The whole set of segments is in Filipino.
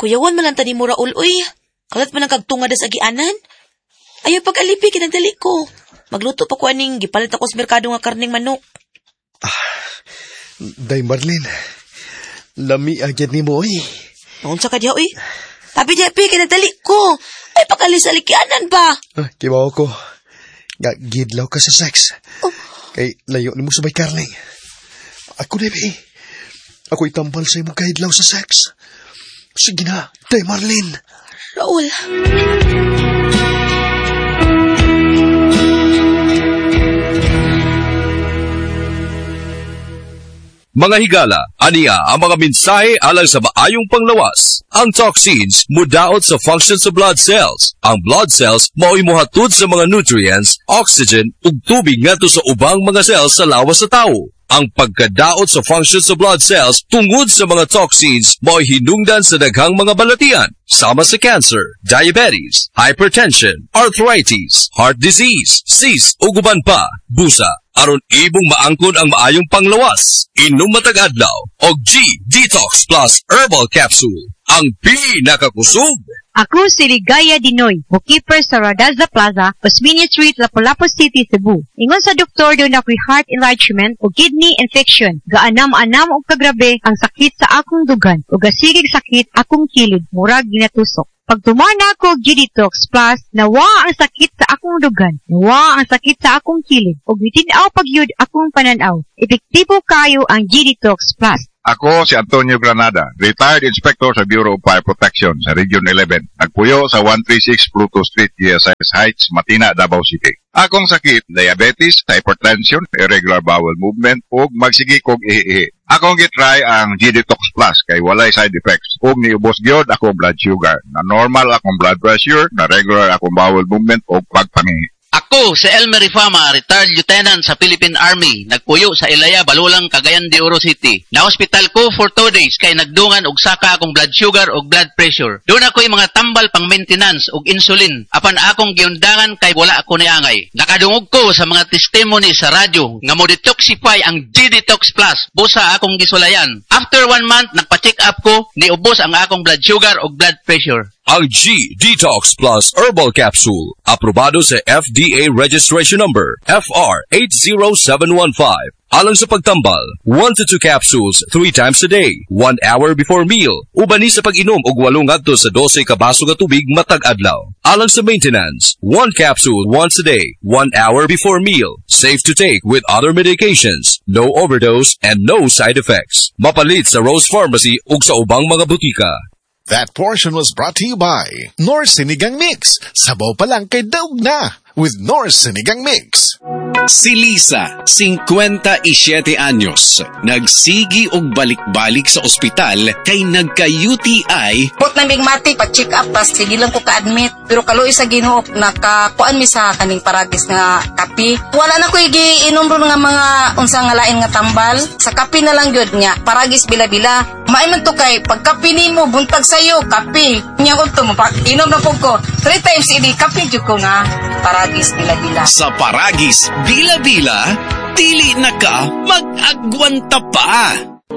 Kuyawan man lang tani mo Raul, uy. Kalat man ang kagtunga da sa agianan. Ayaw pag-alipi, kinagdali ko. Magluto pa ko aning, gipalit ako sa merkado nga karning manok. Day Marlene, lami agad ni mo, uy. Naunsa ka diya, uy. Tabi diya, kinagdali ko. Ay, pag-alis sa likianan ba? Kibaw ko. Nga, gidlaw ka sa sex. Oh. Kay layo ni mo sabay karning. Ako na, Ako itambal sa imong kahidlaw sa sex. Sige na, Day Marlene. Raul. Mga higala, aniya ang mga mensahe alang sa maayong panglawas. Ang toxins mudaot sa function sa blood cells. Ang blood cells mao'y mohatod sa mga nutrients, oxygen, ug tubig ngadto sa ubang mga cells sa lawas sa tao. Ang pagkadaot sa function sa blood cells tungod sa mga toxins mao'y hinungdan sa daghang mga balatian, sama sa cancer, diabetes, hypertension, arthritis, heart disease, cyst ug uban pa, busa. Aron ibong maangkon ang maayong panglawas. Inom matag adlaw og G-Detox Plus Herbal Capsule. Ang pinakakusog. Ako si Ligaya Dinoy, bookkeeper sa Radaza Plaza, Osmeña Street, Lapu-Lapu City, Cebu. Ingon sa doktor doon ako'y heart enlargement o kidney infection. Gaanam-anam o kagrabe ang sakit sa akong dugan o gasigig sakit akong kilid, murag ginatusok. Pag tumana ako G-Detox Plus, nawa ang sakit sa akong dugan, nawa ang sakit sa akong kilid, o bitinaw pagyud akong pananaw. Epektibo kayo ang G-Detox Plus. Ako si Antonio Granada, retired inspector sa Bureau of Fire Protection sa Region 11. Nagpuyo sa 136 Pluto Street, GSIS Heights, Matina, Davao City. Akong sakit, diabetes, hypertension, irregular bowel movement, ug magsigi kog ihi-ihi. Akong gitry ang G-Detox Plus kay walay side effects. Ug niubos gyud akong blood sugar. Na normal akong blood pressure, na regular akong bowel movement ug pagpangihi. Ako si Elmer Rifama, retired lieutenant sa Philippine Army. Nagpuyo sa Ilaya, Balulang, Cagayan de Oro City. Na-hospital ko for 2 days kay nagdungan og saka akong blood sugar og blood pressure. Doon ako yung mga tambal pang maintenance og insulin. Apan akong giundangan kay wala ako niangay. Nakadungog ko sa mga testimony sa radyo nga mo detoxify ang G-Detox Plus. Busa akong gisulayan. After 1 month, nagpa-check up ko, niubos ang akong blood sugar og blood pressure. Ang G-Detox Plus Herbal Capsule, aprobado sa FDA Registration Number FR80715. Alang sa pagtambal, 1 to 2 capsules 3 times a day, 1 hour before meal. Ubani sa pag-inom og 8 ngadto sa 12 ka baso nga tubig matag adlaw. Alang sa maintenance, 1 capsule once a day, 1 hour before meal. Safe to take with other medications, no overdose and no side effects. Mapalit sa Rose Pharmacy ug sa ubang mga butika. That portion was brought to you by North Sinigang Mix. Sabaw pa lang kay daog na with North Sinigang Mix. Si Lisa, 57 anyos, nagsigi og balik-balik sa ospital kay nagka-UTI. Put na bigmati, pag-check up, tas sige lang ko ka-admit. Pero kaluoy sa Ginoo, nakakuan mi sa kaning paragis nga kapi. Wala na ko igiinom ron nga mga unsa nga lain nga tambal. Sa kapi na lang gyud nga, paragis bila-bila. Maiman to kay, pagkapi nimo, buntag sayo, kapi. Nya ko to, inom na po ko. 3 times ini, kapi jud ko nga, paragis bila-bila. Sa paragis bila-bila, dili na ka mag-agwanta pa.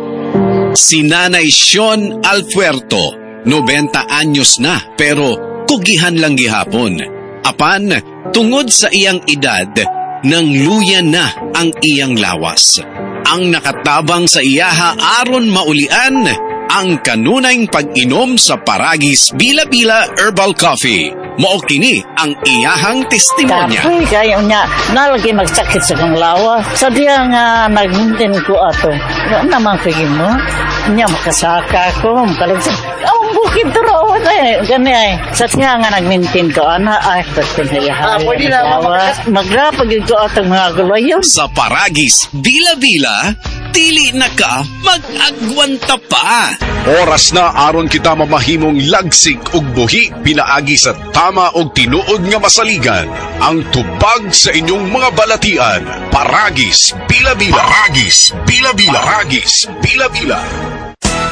Si Nanay Sean Alfuerto, 90 anyos na, pero kugihan lang gihapon. Apan, tungod sa iyang edad, nang luya na ang iyang lawas. Ang nakatabang sa iyaha aron maulian ang kanunayng pag-inom sa paragis bila-bila herbal coffee. Mao kini ang iyahang testimonya. Kapoy kayo niya, nalagi magsakit sa kong lawa. Sa diya nga nag-maintain ko ato. Ano naman kayo mo? Niya makasaka ko, makalagsa. Ang bukid turo na gani ay. Sa diya nga nag-maintain ko, ay, pwede na yahay. Pwede na magrapag ko atong mga gulayon. Sa paragis bila-bila, dili na ka mag-agwanta pa. Oras na aron kita mamahimong lagsik ug buhi pinaagi sa tama og tinuod nga masaligan. Ang tubag sa inyong mga balatian. Paragis bila-bila. Paragis bila-bila. Paragis bila-bila.